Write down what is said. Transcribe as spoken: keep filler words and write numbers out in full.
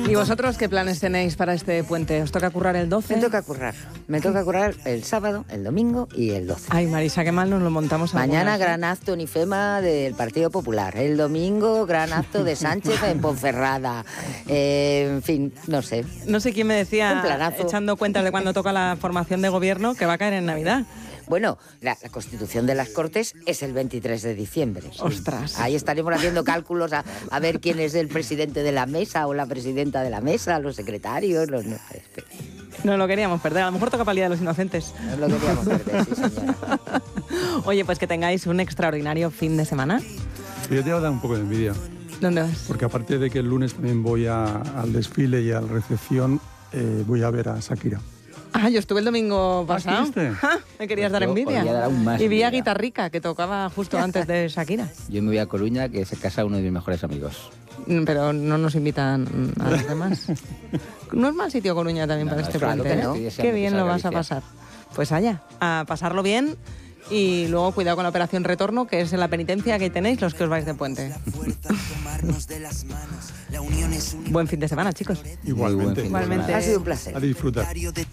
¿Y vosotros qué planes tenéis para este puente? ¿Os toca currar el doce? Me toca currar. Me toca currar el sábado, el domingo y el doce. Ay, Marisa, qué mal nos lo montamos. Mañana algunas, ¿eh? gran acto en IFEMA del Partido Popular. El domingo gran acto de Sánchez en Ponferrada. Eh, en fin, no sé. No sé quién me decía, Un planazo. echando cuentas de cuando toca la formación de gobierno, que va a caer en Navidad. Bueno, la, la Constitución de las Cortes es el veintitrés de diciembre. Ostras. Ahí estaremos haciendo cálculos a, a ver quién es el presidente de la mesa o la presidenta de la mesa, los secretarios, los... No, no lo queríamos perder. A lo mejor toca para el Día de los Inocentes. No lo queríamos perder, sí, señora. Oye, pues que tengáis un extraordinario fin de semana. Yo te voy a dar un poco de envidia. ¿Dónde vas? Porque aparte de que el lunes también voy a, al desfile y a la recepción, eh, voy a ver a Shakira. Ah, yo estuve el domingo pasado. ¿Estuviste? Ah, me querías dar Yo envidia. os voy a dar aún más Y vi a envidia. Guitarrica, que tocaba justo antes de Shakira. Yo me voy a Coruña, que se casa uno de mis mejores amigos. Mm, Pero no nos invitan a los demás. No es mal sitio Coruña también No, para no, este claro puente, que ¿eh? no. Estoy deseando Qué bien que lo salga vas a Alicia. pasar. Pues allá, a pasarlo bien y luego cuidado con la operación retorno, que es en la penitencia que tenéis los que os vais de puente. Buen fin de semana, chicos. Igualmente. Muy buen fin de Igualmente. semana. Ha sido un placer. A disfrutar.